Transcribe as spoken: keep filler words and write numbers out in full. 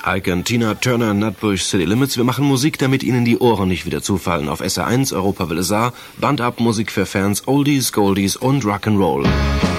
Ike und Tina Turner, Nutbush, City Limits. Wir machen Musik, damit Ihnen die Ohren nicht wieder zufallen. Auf S R eins, Europa Welle Saar, Band ab, Musik für Fans, Oldies, Goldies und Rock'n'Roll.